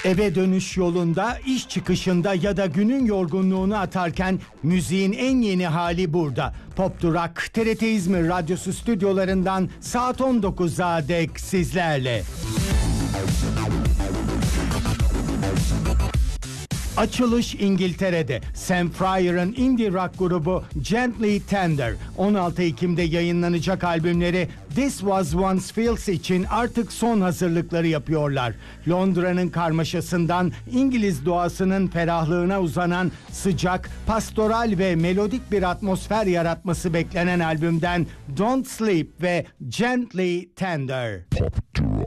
Eve dönüş yolunda, iş çıkışında ya da günün yorgunluğunu atarken müziğin en yeni hali burada. Pop Durak, TRT İzmir Radyosu stüdyolarından saat 19'a dek sizlerle. Açılış İngiltere'de. Sam Fryer'ın indie rock grubu Gently Tender 16 Ekim'de yayınlanacak albümleri This Was Once Feels için artık son hazırlıkları yapıyorlar. Londra'nın karmaşasından İngiliz doğasının ferahlığına uzanan sıcak, pastoral ve melodik bir atmosfer yaratması beklenen albümden Don't Sleep ve Gently Tender. Pop